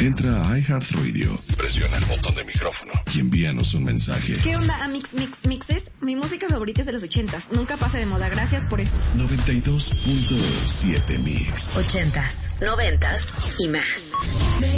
Entra a iHeartRadio, presiona el botón de micrófono y envíanos un mensaje. ¿Qué onda, Mixes? Mi música favorita es de los 80s. Nunca pasa de moda. Gracias por eso. 92.7 Mix. 80s, 90s y más.